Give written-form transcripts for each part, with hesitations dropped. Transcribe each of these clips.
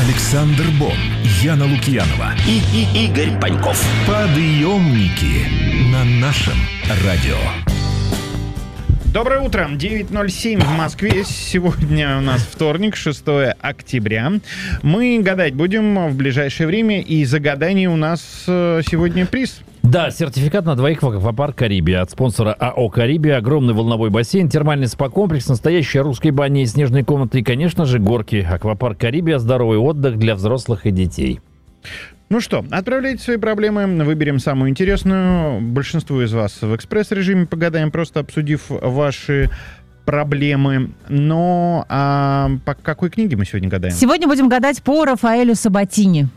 Александр Бон, Яна Лукьянова и Игорь Паньков. Подъемники на нашем радио. Доброе утро. 9:07 в Москве. Сегодня у нас вторник, 6 октября. Мы гадать будем в ближайшее время, и за гадание у нас сегодня приз. Да, сертификат на двоих в аквапарк «Карибия» от спонсора АО «Карибия», огромный волновой бассейн, термальный спа-комплекс, настоящая русская баня и снежные комнаты и, конечно же, горки. Аквапарк «Карибия» — здоровый отдых для взрослых и детей. Ну что, отправляйте свои проблемы, выберем самую интересную. Большинству из вас в экспресс-режиме погадаем, просто обсудив ваши проблемы. Но по какой книге мы сегодня гадаем? Сегодня будем гадать по Рафаэлю Сабатини.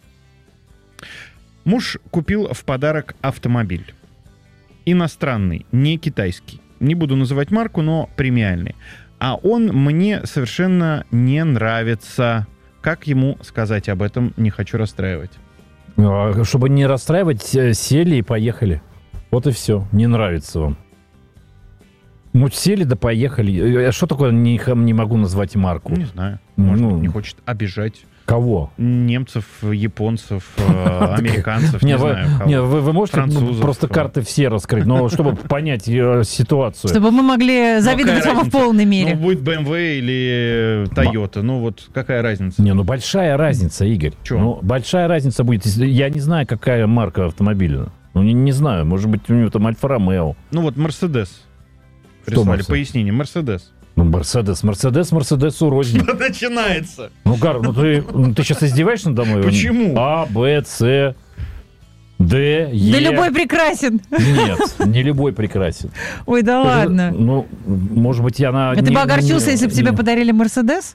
Муж купил в подарок автомобиль. Иностранный, не китайский. Не буду называть марку, но премиальный. А он мне совершенно не нравится. Как ему сказать об этом, не хочу расстраивать. Чтобы не расстраивать, сели и поехали. Вот и все. Не нравится вам. Ну, сели да поехали. Что такое не могу назвать марку? Не знаю. Может быть, не хочет обижать. Кого? Немцев, японцев, американцев, не знаю. Не, вы можете французов, просто карты все раскрыть, но чтобы понять ситуацию. Чтобы мы могли завидовать вам в полной мере. Ну, будет BMW или Toyota, ну вот какая разница? Не, ну большая разница, Игорь. Чё? Ну, большая разница будет. Я не знаю, какая марка автомобиля. Ну, не знаю, может быть, у него там Альфа-Ромео. Ну вот Mercedes. Прислали пояснение. Mercedes. Ну, Мерседесу рознь. Начинается. Ну, Гар, ты сейчас издеваешься надо мной? Почему? А, Б, С, Д, Е. Да любой прекрасен. Нет, не любой прекрасен. Ой, да ладно. Ну, может быть, я на... А ты бы огорчился, если бы тебе подарили Мерседес?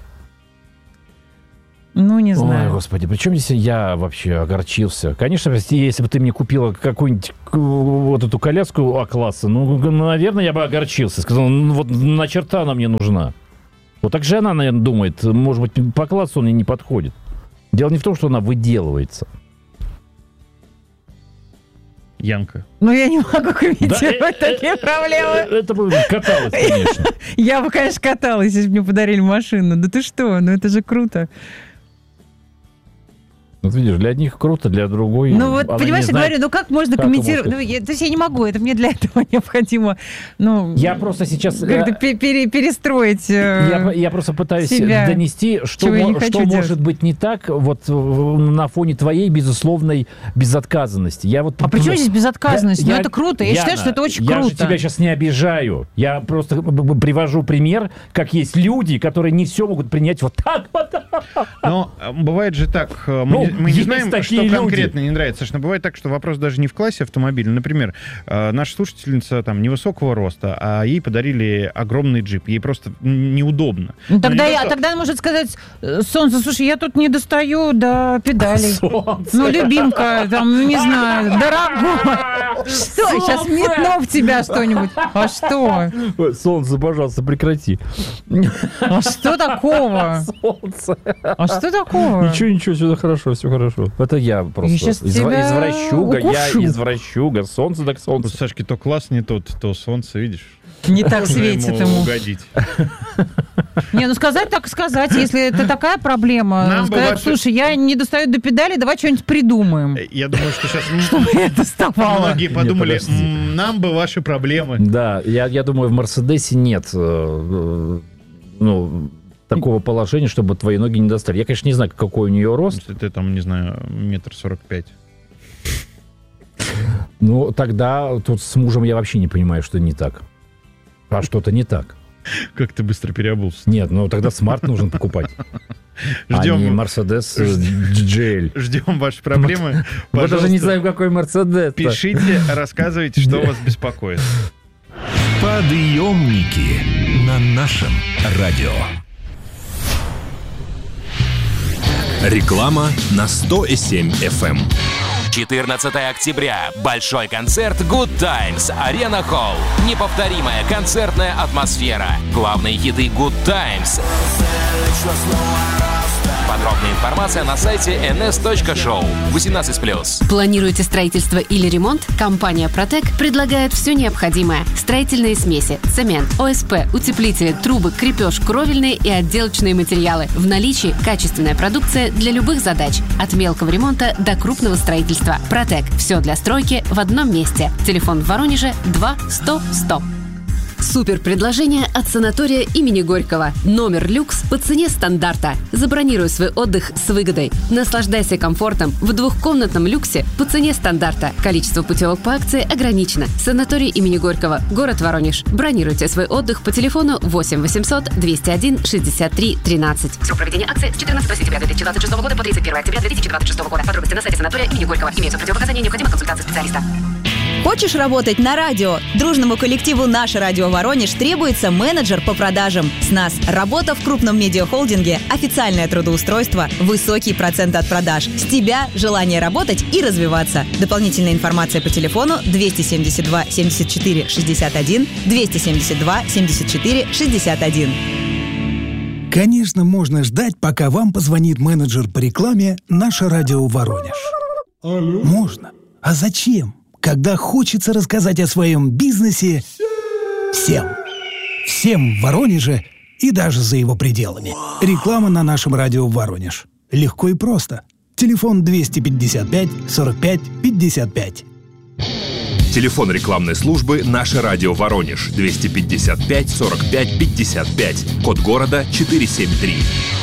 Ну, не знаю. Ой, господи, при чем здесь я вообще огорчился? Конечно, если бы ты мне купила какую-нибудь вот эту коляску А-класса, ну, наверное, я бы огорчился. Сказал, ну, вот на черта она мне нужна. Вот так же она, наверное, думает, может быть, по классу он ей не подходит. Дело не в том, что она выделывается. Янка. Ну, я не могу комментировать такие проблемы. Это бы каталось, конечно. Я бы, конечно, каталась, если бы мне подарили машину. Да ты что? Ну, это же круто. Вот видишь, для одних круто, для другой... Ну вот, понимаешь, я говорю, ну как можно комментировать? Ну, то есть я не могу, это мне для этого необходимо, ну... Я просто сейчас... Как-то перестроить Я просто пытаюсь себя, донести, что может быть не так вот на фоне твоей безусловной безотказанности. А при чем здесь безотказанность? Ну это круто, я считаю, что это очень круто. Я же тебя сейчас не обижаю. Я просто привожу пример, как есть люди, которые не все могут принять вот так вот. Но бывает же так... Мы не знаем, что конкретно не нравится. Что бывает так, что вопрос даже не в классе автомобиля. Например, наша слушательница там невысокого роста, а ей подарили огромный джип. Ей просто неудобно. Ну, тогда она может сказать: солнце, слушай, я тут не достаю до педалей. Солнце. Ну, любимка, там, не знаю, дорогой. Что? Сейчас метну в тебя что-нибудь. А что? Солнце, пожалуйста, прекрати. А что такого? Солнце. А что такого? Ничего, все хорошо, все хорошо. Это я просто извращуга, я извращуга. Солнце так солнце. У Сашки то класс не тот, то солнце, видишь? Не так светит ему. Угодить. Не, ну сказать так сказать. Если это такая проблема, сказать, слушай, я не достаю до педали, давай что-нибудь придумаем. Я думаю, что сейчас многие подумали, нам бы ваши проблемы. Да, я думаю, в Мерседесе нет, такого положения, чтобы твои ноги не достали. Я, конечно, не знаю, какой у нее рост. Если ты там, не знаю, 1,45 м. Ну, тогда тут с мужем я вообще не понимаю, что не так. А что-то не так. Как ты быстро переобулся. Нет, ну тогда смарт нужно покупать. Ждем. А не Мерседес GL. Ждем ваши проблемы. Мы даже не знаем, какой Мерседес. Пишите, рассказывайте, что вас беспокоит. Подъемники на нашем радио. Реклама на 100,7 FM. 14 октября. Большой концерт Good Times. Арена Холл. Неповторимая концертная атмосфера. Главные хиты Good Times. Подробная информация на сайте ns.show. 18+. Планируете строительство или ремонт? Компания «Протек» предлагает все необходимое. Строительные смеси, цемент, ОСП, утеплители, трубы, крепеж, кровельные и отделочные материалы. В наличии качественная продукция для любых задач. От мелкого ремонта до крупного строительства. «Протек» – все для стройки в одном месте. Телефон в Воронеже 2 100 100. Супер предложение от санатория имени Горького. Номер люкс по цене стандарта. Забронируй свой отдых с выгодой. Наслаждайся комфортом в двухкомнатном люксе по цене стандарта. Количество путевок по акции ограничено. Санаторий имени Горького. Город Воронеж. Бронируйте свой отдых по телефону 8 800 201 63 13. Срок проведения акции с 14 сентября 2026 года по 31 октября 2026 года. Подробности на сайте санатория имени Горького. Имеются противопоказания, необходима консультация специалиста. Хочешь работать на радио? Дружному коллективу «Наше радио Воронеж» требуется менеджер по продажам. С нас работа в крупном медиахолдинге, официальное трудоустройство, высокий процент от продаж. С тебя желание работать и развиваться. Дополнительная информация по телефону 272 74 61, 272 74 61. Конечно, можно ждать, пока вам позвонит менеджер по рекламе «Наше радио Воронеж». Алло? Можно. А зачем? Когда хочется рассказать о своем бизнесе всем. Всем в Воронеже и даже за его пределами. Реклама на нашем радио Воронеж. Легко и просто. Телефон 255 45 55. Телефон рекламной службы «Наше радио Воронеж» 255 45 55. Код города 473.